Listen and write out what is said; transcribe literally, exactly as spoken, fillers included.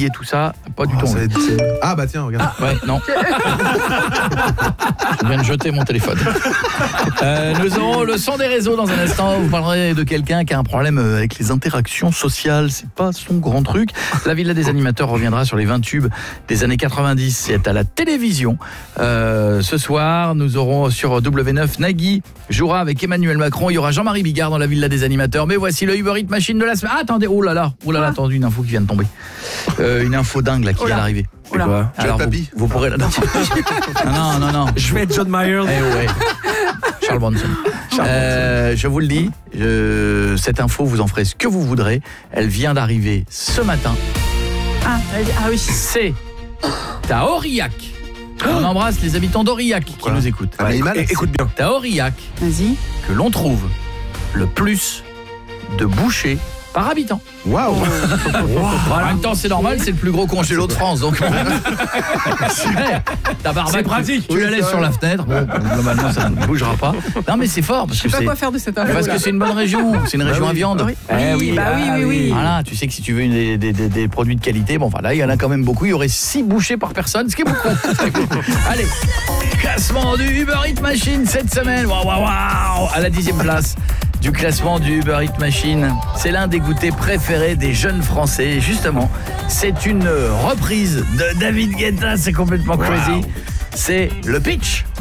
oublié tout ça, pas du Oh, tout. ça va être- Ah bah tiens, regarde. Ouais, non. Je viens de jeter mon téléphone. Euh, nous aurons le son des réseaux dans un instant. Vous parlerez de quelqu'un qui a un problème avec les interactions sociales. C'est pas son grand truc. La Villa des animateurs reviendra sur les vingt tubes des années quatre-vingt-dix. C'est à la télévision. Euh, ce soir, nous aurons sur W neuf Nagui jouera avec Emmanuel Macron. Il y aura Jean-Marie Bigard dans la Villa des animateurs. Mais voici le Uber Eats Machine de la semaine. Ah, attendez, oh là là, oh là là, attendez, une info qui vient de tomber. Euh, une info dingue là qui Oh là. vient d'arriver. Oh là. Quoi Alors vous, Papy. vous pourrez... Non, non, non, non. Je vais être John Mayer. Eh ouais. Charles Bronson. Euh, je vous le dis, je... cette info, vous en ferez ce que vous voudrez. Elle vient d'arriver ce matin. Ah, ah oui. C'est à Aurillac. On embrasse les habitants d'Aurillac qui nous écoutent. Un animal. É- Écoute bien. C'est à Aurillac Vas-y. que l'on trouve le plus de bouchées par habitant. Waouh. En même temps, c'est normal, c'est le plus gros congélo de France. Donc, Ouais, ta barbaque, C'est pratique. tu la laisses sur la fenêtre. Bon, globalement, ça ne bougera pas. Non, mais c'est fort parce Je que sais pas c'est quoi faire de cette info. parce que c'est une bonne région. C'est une région à viande. Oui, Eh oui, bah oui, oui, oui. Voilà, tu sais que si tu veux une- des, des, des, des produits de qualité, bon, voilà, il y en a quand même beaucoup. Il y aurait six bouchées par personne, ce qui est beaucoup. Ce qui est beaucoup. Allez, classement du Uber Eats Machine cette semaine. Waouh, waouh, waouh. À la dixième place du classement du Uber Eats Machine. C'est l'un des goûters préférés des jeunes Français. Justement, c'est une reprise de David Guetta. C'est complètement crazy. C'est le pitch.